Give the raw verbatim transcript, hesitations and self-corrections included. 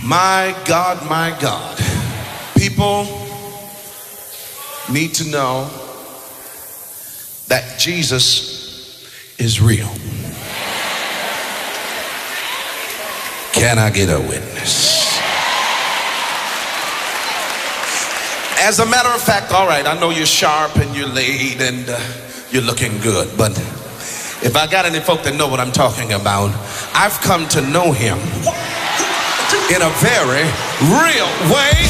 My God, my God. People need to know that Jesus is real. Can I get a witness? As a matter of fact, all right, I know you're sharp and you're laid and uh, you're looking good, but if I got any folk that know what I'm talking about, I've come to know him in a very real way.